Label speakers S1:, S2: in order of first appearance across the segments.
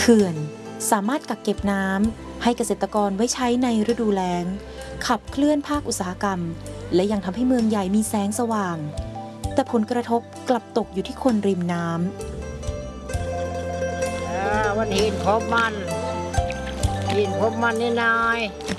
S1: เขื่อนสามารถกักเก็บน้ำให้เกษตรกรไว้ใช้ในฤดูแล้งขับเคลื่อนภาคอุตสาหกรรมและยังทำให้เมืองใหญ่มีแสงสว่างแต่ผลกระทบกลับตกอยู่ที่คนริมน้ำ
S2: วันหินพบมันนี่นาย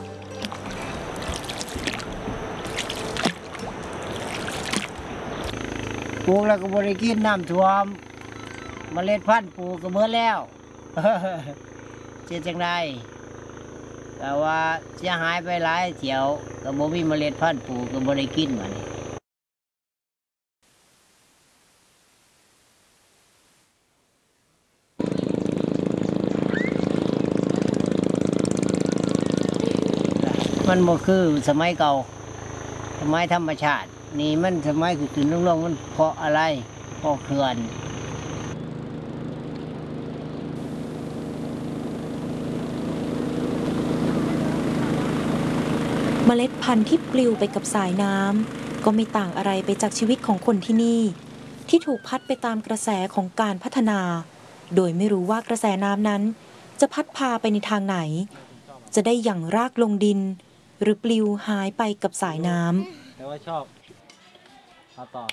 S2: ปลูกแล้วก็บริกินน้ำท่วมเมล็ดพันธุ์ปลูกก็เมื่อแล้วเจ๊จังไดแต่ว่าเสียหายไปหลายเที่ยวก็บ่มีเมล็ดพันธุ์ปลูกก็บ่ได้กินมันมันบ่คือสมัยเก่าสมัยธรรมชาตินี่มันสมัยคือขึ้นลงมันเพราะอะไรเพราะเขื่อน
S1: เมล็ดพันธุ์ที่ปลิวไปกับสายน้ำก็ไม่ต่างอะไรไปจากชีวิตของคนที่นี่ที่ถูกพัดไปตามกระแสของการพัฒนาโดยไม่รู้ว่ากระแสน้ำนั้นจะพัดพาไปในทางไหนจะได้หยั่งรากลงดินหรือปลิวหายไปกับสายน้ำ
S3: แต่ว่าชอบเอาต่อ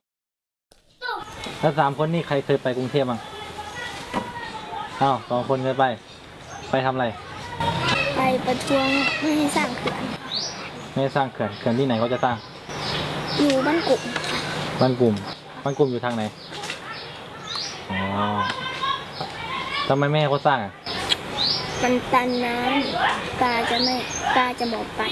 S3: แล้ว3 คนนี่ใครเคยไปกรุงเทพบ้างอ้าว2 คนเคยไปทำอะไร
S4: ไปประท้วงไม่ให้สร้างเขื่อน
S3: ไม่ให้สร้างเขื่อนที่ไหนเขาจะสร้าง
S4: อยู่บ้านกลุ่ม
S3: อยู่ทางไหนอ๋อทำไมแม่เขาสร้างอ่ะ
S4: มันตันน้ำปลาจะหมดไป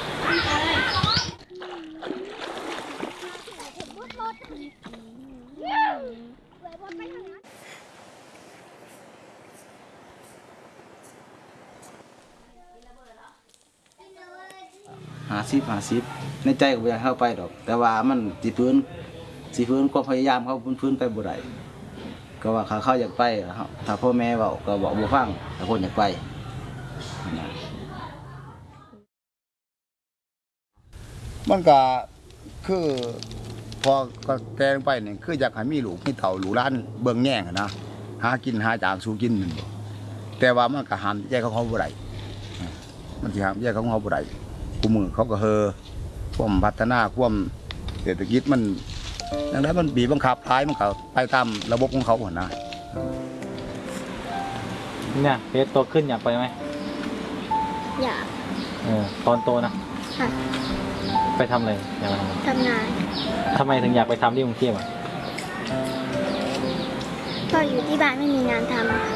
S5: 50ในใจก็อยากเข้าไปดอกแต่ว่ามันสิฟื้นความพยายามเขาฟื้นไปบ่ได้ก็ว่าเขาอยากไปถ้าพ่อแม่เว้าก็บอกบ่ฟังถ้าคนอยากไปมันก็คือพอก็แกงไปนี่คืออยากให้มีลูกมีเต่าลูกหลานเบิ่งแย่งนะหากินหาจางสู้กินแต่ว่ามันก็ห้ามแยกของเขาบ่ได้มันสิห้ามแยกของเขาบ่ได้ผู้มือเขาก็ความพัฒนาความเศรษฐกิจมันดังนั้นมันบีบบังคับท้ายมันก็ไปตามระบบของเขาหมดนะ
S3: เนี่ยเพชรโตขึ้นอยากไปไหม
S4: อยาก
S3: ตอนโตนะ
S4: ค่ะ
S3: ไปทำอะไรอยากไป
S4: ทำงาน
S3: ทำไมถึงอยากไปทำที่กรุงเทพอ่ะ
S4: ก็อยู่ที่บ้านไม่มีงานทำ